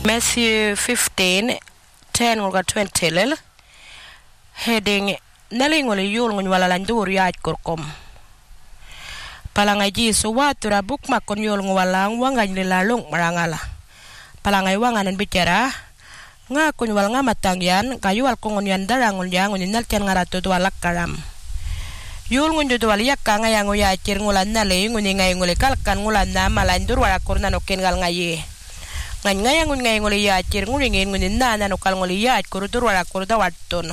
Matthew 15:10 ngulga 20 lel heading nalingoli yul ngun walalan dur yaaj kurkom palangay Jisu watura bukma kon yul ngwalang wangan lilalung marangala palangay wanganan bicara nga kun wal nga matangyan kayu al kungun yan darangun yang uninal tiyan ngaratu duwalak karam yul ngun duwal yakka nga yang uyacir ngulan nali nguni ngay nguli kalkan ngulan na malain dur warakur nanokin gal ngayi ngayang nguli yacir nguringin ngunin na nanukal nguli yac kurudur warakur dawatun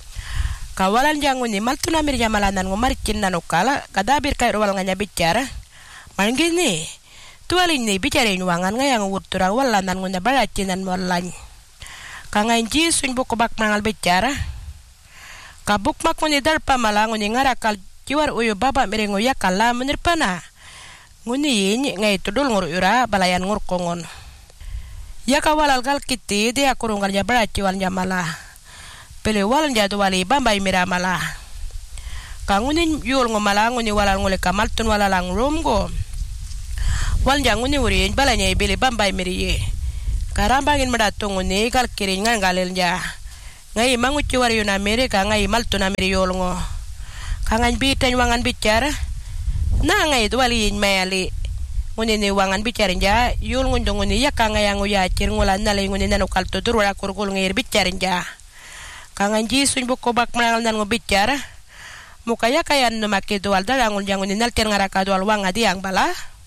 kawalan jang nguni maltuna mir jamalanan ngumaricin nanukal kadabir kay ruwal nganya bicara margini tuwalin ni bicara inuangan ngayang urtura walanan nguna baracinan walan kangain Jisun buko bak mangal bicara kabukmak nguni darpa malang nguni ngarakal jiwar uyu baba miringu yakala menirpana nguni yin ngay tudul ngurura balayan ngurkongon ya kawalal gal kiti dia kurungan ya beraci wal jamala pele wal jadu wali bambai miramala kangunin yul ngomala nguni walal ngule kamal tun walalang rumgo wal janguni urin balanya ibili bambai miriye karambangin medatung nguni gal kirin ngan galil ja ngai manguci wari yuna Amerika ngai maltun amiri yul ngo kangan biten wangan bicara na ngai duwali mayali nguni ni wangan bicarin ja yul ngundung nguni ya kanga yang uyacir ngulan nalay nguni nanukal tutur wala kurkul ngir bicarin ja kangan Jisun buko bak mangal nan ngobicara mukaya kayan numaki dual darangun jang nguni naltir ngaraka dual wanga diang bala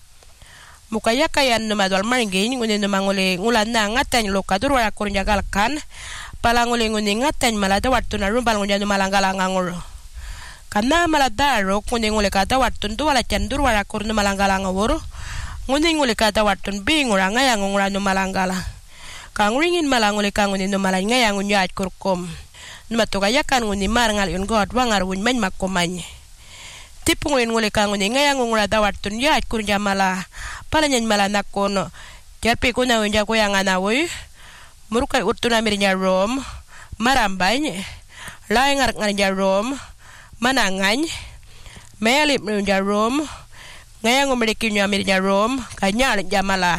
mukaya kayan numadwal maringin nguni numanguli ngulan na ngatan loka dur wala kurun jagalkan palanguli nguni ngatan malada watun na rumbal nguni numalanggalangangur kana maladaro nguni nguli kata watun duwala candur wala kurun numalanggalangur nguni nguli kata watun bingura ngayang ngura numalanggala kang ringin malanguli kang nguni numalan ngayang ngunyat kurkom numatuka yakan nguni marangal yun god wangar wun men makomany tipu nguli kang nguni ngayang ngura dawatun yat kun jamala palanyan malanakono jarpi kuna unja ko yang anawoy murukay utuna mirnya rom marambany laengar ngarnya rom manangany melip nunja rom ngayang umiliki niya mirnya rom kanya jamala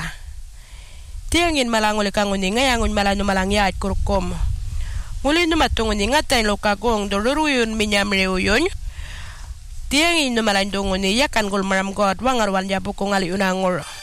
tiangin malanguli kang nguni ngayang malanu malangya at kurkom nguli numatung nguni ngatay lokagong doluruyun minya mreuyon tiangin numalandong nguni yakan gul maram god wangar walnya bukong ali unangor